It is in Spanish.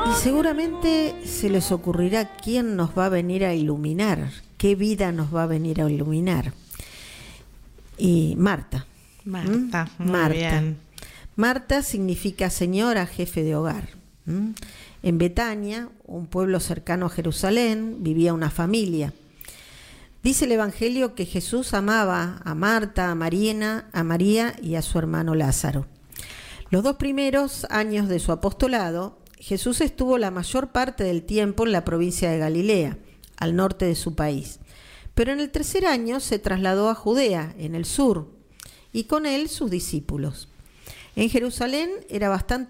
Y seguramente se les ocurrirá quién nos va a venir a iluminar, qué vida nos va a venir a iluminar. Y Marta. Marta, muy Marta. bien. Marta significa señora, jefe de hogar. En Betania, un pueblo cercano a Jerusalén, vivía una familia. Dice el Evangelio que Jesús amaba a Marta, a María y a su hermano Lázaro. Los 2 primeros años de su apostolado, Jesús estuvo la mayor parte del tiempo en la provincia de Galilea, al norte de su país. Pero en el 3er año se trasladó a Judea, en el sur, y con él sus discípulos. En Jerusalén era bastante